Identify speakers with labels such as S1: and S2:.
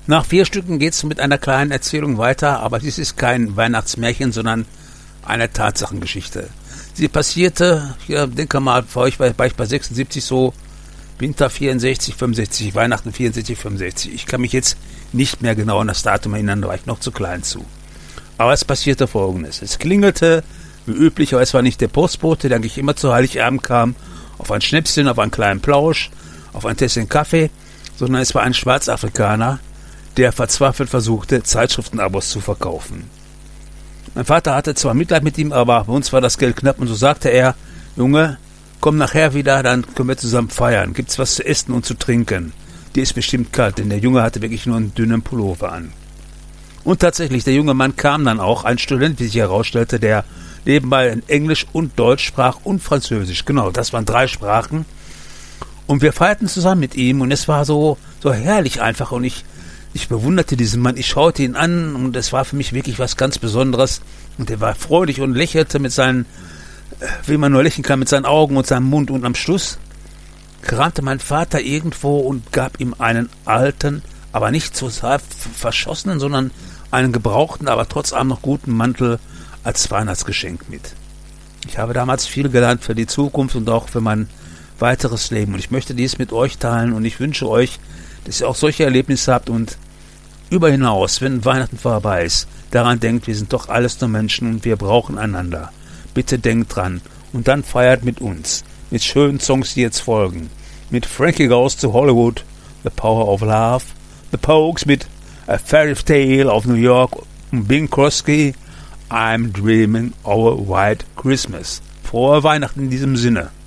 S1: Nach 4 Stücken geht es mit einer kleinen Erzählung weiter, aber dies ist kein Weihnachtsmärchen, sondern eine Tatsachengeschichte. Sie passierte, ich denke mal, für euch war ich bei 76 so, Winter 64, 65, Weihnachten 64, 65. Ich kann mich jetzt nicht mehr genau an das Datum erinnern, da war ich noch zu klein zu. Aber es passierte Folgendes. Es klingelte, wie üblich, aber es war nicht der Postbote, der eigentlich immer zu Heiligabend kam, auf ein Schnäpschen, auf einen kleinen Plausch, auf ein Tässchen Kaffee, sondern es war ein Schwarzafrikaner, der verzweifelt versuchte, Zeitschriftenabos zu verkaufen. Mein Vater hatte zwar Mitleid mit ihm, aber bei uns war das Geld knapp und so sagte er, Junge, komm nachher wieder, dann können wir zusammen feiern. Gibt's was zu essen und zu trinken? Dir ist bestimmt kalt, denn der Junge hatte wirklich nur einen dünnen Pullover an. Und tatsächlich, der junge Mann kam dann auch, ein Student, wie sich herausstellte, der nebenbei in Englisch und Deutsch sprach und Französisch. Genau, das waren 3 Sprachen. Und wir feierten zusammen mit ihm und es war so herrlich einfach und ich bewunderte diesen Mann, ich schaute ihn an und es war für mich wirklich was ganz Besonderes. Und er war freudig und lächelte mit seinen, wie man nur lächeln kann, mit seinen Augen und seinem Mund. Und am Schluss kramte mein Vater irgendwo und gab ihm einen alten, aber nicht so verschossenen, sondern einen gebrauchten, aber trotz allem noch guten Mantel als Weihnachtsgeschenk mit. Ich habe damals viel gelernt für die Zukunft und auch für mein weiteres Leben. Und ich möchte dies mit euch teilen und ich wünsche euch, dass ihr auch solche Erlebnisse habt und über hinaus, wenn Weihnachten vorbei ist, daran denkt, wir sind doch alles nur Menschen und wir brauchen einander. Bitte denkt dran und dann feiert mit uns, mit schönen Songs, die jetzt folgen. Mit Frankie Goes to Hollywood, The Power of Love, The Pogues mit A Fairy Tale of New York und Bing Crosby, I'm Dreaming of a White Christmas. Frohe Weihnachten in diesem Sinne.